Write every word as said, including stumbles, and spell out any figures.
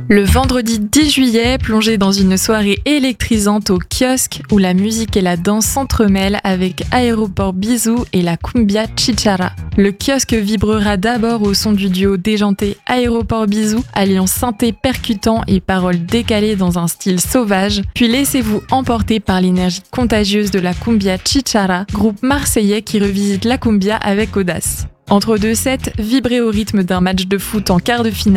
Le vendredi dix juillet, plongez dans une soirée électrisante au kiosque où la musique et la danse s'entremêlent avec Aéroport Bisou et la cumbia chichara. Le kiosque vibrera d'abord au son du duo déjanté Aéroport Bisou, alliant synthé percutant et paroles décalées dans un style sauvage, puis laissez-vous emporter par l'énergie contagieuse de la cumbia chichara, groupe marseillais qui revisite la cumbia avec audace. Entre deux sets, vibrez au rythme d'un match de foot en quart de finale